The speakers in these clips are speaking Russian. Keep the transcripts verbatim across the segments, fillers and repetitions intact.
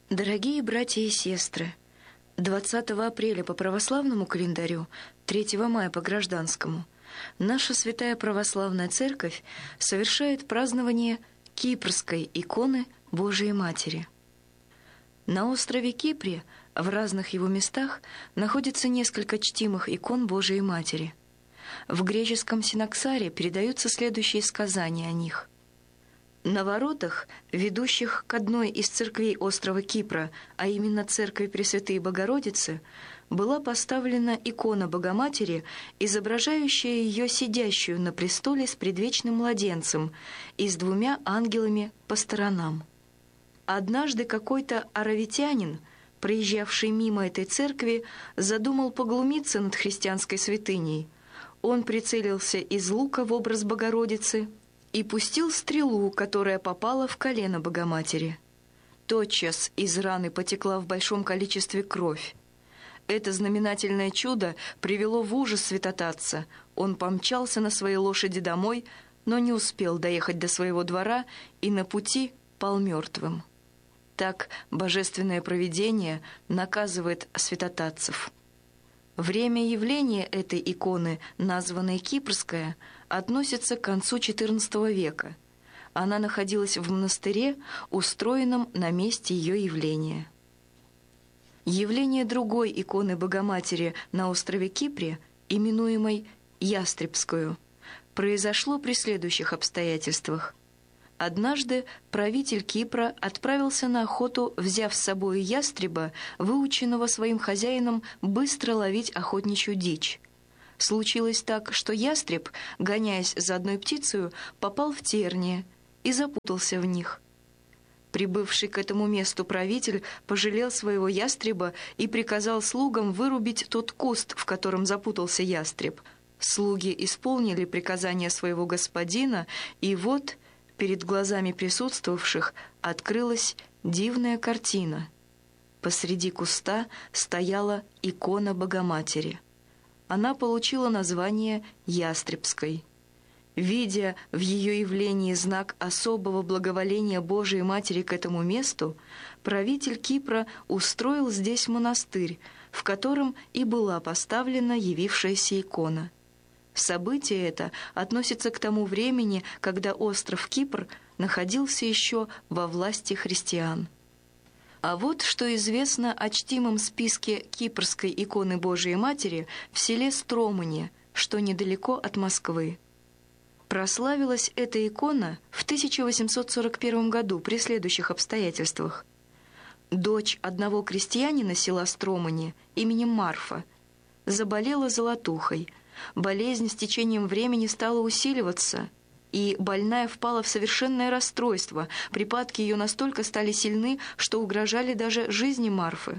Дорогие братья и сестры, двадцатого апреля по православному календарю, третьего мая по гражданскому, наша Святая Православная Церковь совершает празднование Кипрской иконы Божией Матери. На острове Кипре, в разных его местах, находится несколько чтимых икон Божией Матери. В греческом синоксаре передаются следующие сказания о них. На воротах, ведущих к одной из церквей острова Кипра, а именно церкви Пресвятой Богородицы, была поставлена икона Богоматери, изображающая ее сидящую на престоле с предвечным младенцем и с двумя ангелами по сторонам. Однажды какой-то аравитянин, проезжавший мимо этой церкви, задумал поглумиться над христианской святыней. Он прицелился из лука в образ Богородицы и пустил стрелу, которая попала в колено Богоматери. Тотчас из раны потекла в большом количестве кровь. Это знаменательное чудо привело в ужас святотатца. Он помчался на своей лошади домой, но не успел доехать до своего двора и на пути пал мертвым. Так божественное провидение наказывает святотатцев. Время явления этой иконы, названной Кипрская, относится к концу четырнадцатого века. Она находилась в монастыре, устроенном на месте ее явления. Явление другой иконы Богоматери на острове Кипре, именуемой Ястребскую, произошло при следующих обстоятельствах. Однажды правитель Кипра отправился на охоту, взяв с собой ястреба, выученного своим хозяином быстро ловить охотничью дичь. Случилось так, что ястреб, гоняясь за одной птицей, попал в терния и запутался в них. Прибывший к этому месту правитель пожалел своего ястреба и приказал слугам вырубить тот куст, в котором запутался ястреб. Слуги исполнили приказание своего господина, и вот перед глазами присутствовавших открылась дивная картина. Посреди куста стояла икона Богоматери. Она получила название Ястребской. Видя в ее явлении знак особого благоволения Божией Матери к этому месту, правитель Кипра устроил здесь монастырь, в котором и была поставлена явившаяся икона. Событие это относится к тому времени, когда остров Кипр находился еще во власти христиан. А вот что известно о чтимом списке Кипрской иконы Божией Матери в селе Стромане, что недалеко от Москвы. Прославилась эта икона в тысяча восемьсот сорок первом году при следующих обстоятельствах. Дочь одного крестьянина села Стромане именем Марфа заболела золотухой. Болезнь с течением времени стала усиливаться, и больная впала в совершенное расстройство. Припадки ее настолько стали сильны, что угрожали даже жизни Марфы.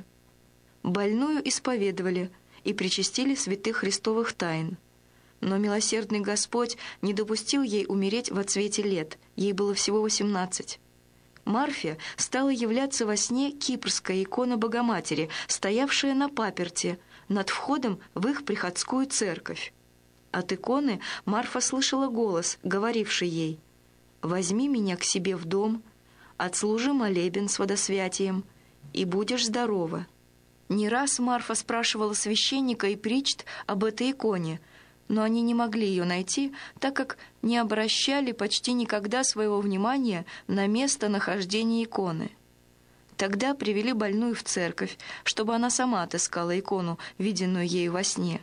Больную исповедовали и причастили святых христовых тайн. Но милосердный Господь не допустил ей умереть во цвете лет, ей было всего восемнадцать. Марфе стала являться во сне кипрская икона Богоматери, стоявшая на паперти, над входом в их приходскую церковь. От иконы Марфа слышала голос, говоривший ей: «Возьми меня к себе в дом, отслужи молебен с водосвятием, и будешь здорова». Не раз Марфа спрашивала священника и причт об этой иконе, но они не могли ее найти, так как не обращали почти никогда своего внимания на место нахождения иконы. Тогда привели больную в церковь, чтобы она сама отыскала икону, виденную ею во сне.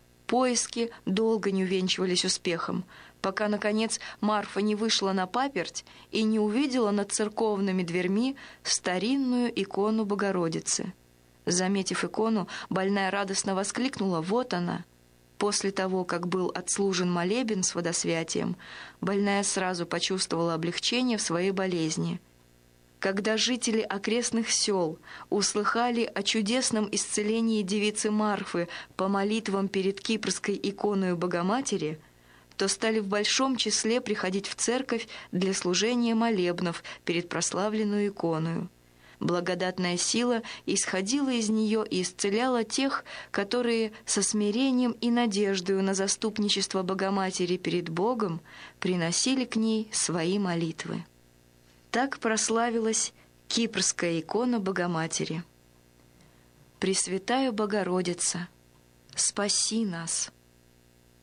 Поиски долго не увенчивались успехом, пока, наконец, Марфа не вышла на паперть и не увидела над церковными дверьми старинную икону Богородицы. Заметив икону, больная радостно воскликнула: «Вот она!» После того, как был отслужен молебен с водосвятием, больная сразу почувствовала облегчение в своей болезни. Когда жители окрестных сел услыхали о чудесном исцелении девицы Марфы по молитвам перед кипрской иконой Богоматери, то стали в большом числе приходить в церковь для служения молебнов перед прославленную иконою. Благодатная сила исходила из нее и исцеляла тех, которые со смирением и надеждою на заступничество Богоматери перед Богом приносили к ней свои молитвы. Так прославилась Кипрская икона Богоматери. Пресвятая Богородица, спаси нас!